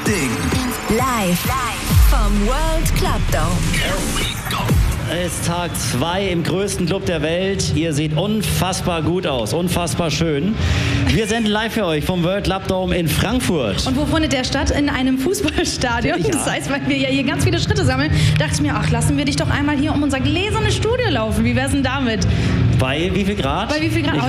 Ding. Live vom World Club Dome. Here we go. Es ist Tag 2 im größten Club der Welt. Ihr seht unfassbar gut aus, unfassbar schön. Wir senden live für euch vom World Club Dome in Frankfurt. Und wo findet der statt? In einem Fußballstadion. Ja. Das heißt, weil wir ja hier ganz viele Schritte sammeln, dachte ich mir, ach, lassen wir dich doch einmal hier um unser gläsernes Studio laufen. Wie wär's denn damit? Bei wie viel Grad? Bei wie viel Grad?